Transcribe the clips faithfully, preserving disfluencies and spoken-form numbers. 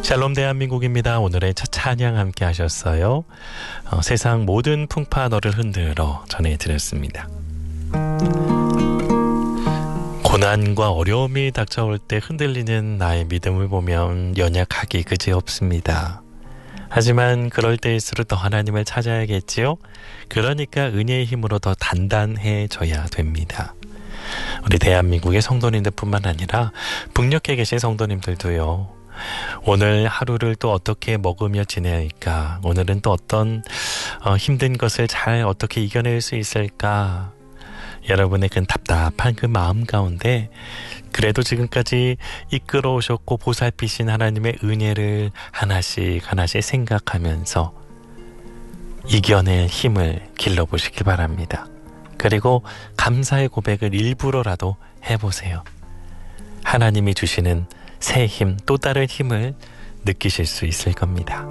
샬롬 대한민국입니다. 오늘의 첫 찬양 함께 하셨어요. 어, 세상 모든 풍파 너를 흔들어 전해드렸습니다. 고난과 어려움이 닥쳐올 때 흔들리는 나의 믿음을 보면 연약하기 그지없습니다. 하지만 그럴 때일수록 더 하나님을 찾아야겠지요. 그러니까 은혜의 힘으로 더 단단해져야 됩니다. 우리 대한민국의 성도님들 뿐만 아니라 북녘에 계신 성도님들도요. 오늘 하루를 또 어떻게 먹으며 지내야 할까? 오늘은 또 어떤 어, 힘든 것을 잘 어떻게 이겨낼 수 있을까? 여러분의 그 답답한 그 마음 가운데 그래도 지금까지 이끌어 오셨고 보살피신 하나님의 은혜를 하나씩 하나씩 생각하면서 이겨낼 힘을 길러보시길 바랍니다. 그리고 감사의 고백을 일부러라도 해보세요. 하나님이 주시는 새 힘, 또 다른 힘을 느끼실 수 있을 겁니다.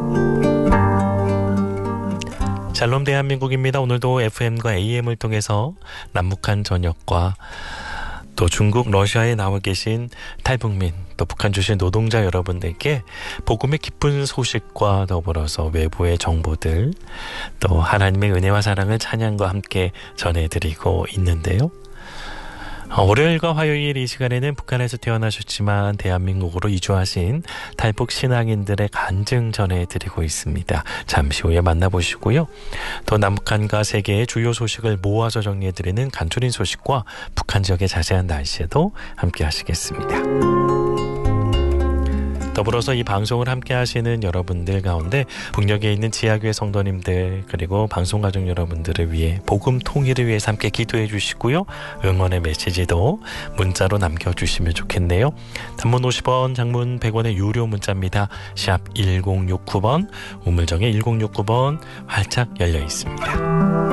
샬롬 대한민국입니다. 오늘도 에프엠과 에이엠을 통해서 남북한 전역과 또 중국, 러시아에 나와 계신 탈북민, 또 북한 출신 노동자 여러분들께 복음의 기쁜 소식과 더불어서 외부의 정보들, 또 하나님의 은혜와 사랑을 찬양과 함께 전해드리고 있는데요. 월요일과 화요일 이 시간에는 북한에서 태어나셨지만 대한민국으로 이주하신 탈북 신앙인들의 간증 전해드리고 있습니다. 잠시 후에 만나보시고요. 또 남북한과 세계의 주요 소식을 모아서 정리해드리는 간추린 소식과 북한 지역의 자세한 날씨에도 함께 하시겠습니다. 더불어서 이 방송을 함께 하시는 여러분들 가운데 북녘에 있는 지하교회 성도님들 그리고 방송가족 여러분들을 위해 복음 통일을 위해서 함께 기도해 주시고요. 응원의 메시지도 문자로 남겨주시면 좋겠네요. 단문 오십 원, 장문 백 원의 유료 문자입니다. 샵 일공육구 번, 우물정의 일공육구 번 활짝 열려 있습니다.